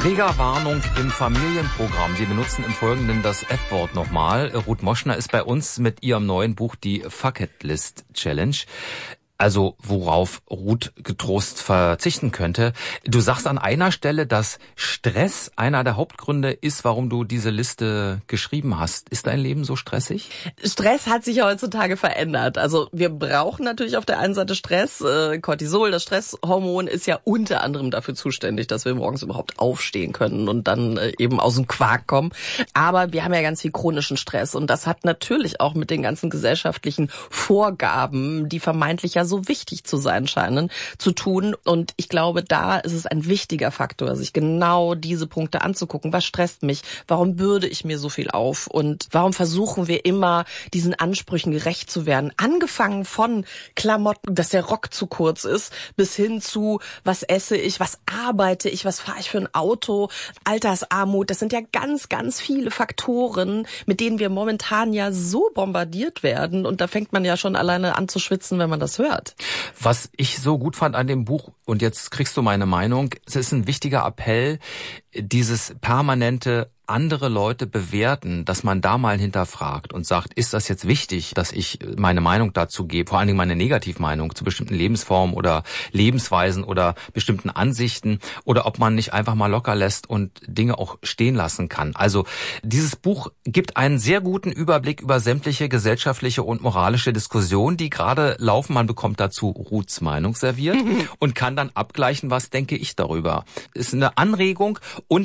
Triggerwarnung im Familienprogramm. Wir benutzen im Folgenden das F-Wort nochmal. Ruth Moschner ist bei uns mit ihrem neuen Buch die Fuck-It-List Challenge. Also worauf Ruth getrost verzichten könnte. Du sagst an einer Stelle, dass Stress einer der Hauptgründe ist, warum du diese Liste geschrieben hast. Ist dein Leben so stressig? Stress hat sich ja heutzutage verändert. Also wir brauchen natürlich auf der einen Seite Stress. Cortisol, das Stresshormon, ist ja unter anderem dafür zuständig, dass wir morgens überhaupt aufstehen können und dann eben aus dem Quark kommen. Aber wir haben ja ganz viel chronischen Stress und das hat natürlich auch mit den ganzen gesellschaftlichen Vorgaben, die vermeintlich ja so wichtig zu sein scheinen, zu tun. Und ich glaube, da ist es ein wichtiger Faktor, sich genau diese Punkte anzugucken. Was stresst mich? Warum bürde ich mir so viel auf? Und warum versuchen wir immer, diesen Ansprüchen gerecht zu werden? Angefangen von Klamotten, dass der Rock zu kurz ist, bis hin zu, was esse ich, was arbeite ich, was fahre ich für ein Auto, Altersarmut. Das sind ja ganz, ganz viele Faktoren, mit denen wir momentan ja so bombardiert werden. Und da fängt man ja schon alleine an zu schwitzen, wenn man das hört. Was ich so gut fand an dem Buch, und jetzt kriegst du meine Meinung, es ist ein wichtiger Appell, dieses permanente andere Leute bewerten, dass man da mal hinterfragt und sagt, ist das jetzt wichtig, dass ich meine Meinung dazu gebe, vor allen Dingen meine Negativmeinung zu bestimmten Lebensformen oder Lebensweisen oder bestimmten Ansichten, oder ob man nicht einfach mal locker lässt und Dinge auch stehen lassen kann. Also dieses Buch gibt einen sehr guten Überblick über sämtliche gesellschaftliche und moralische Diskussionen, die gerade laufen. Man bekommt dazu Ruths Meinung serviert und kann dann abgleichen, was denke ich darüber. Ist eine Anregung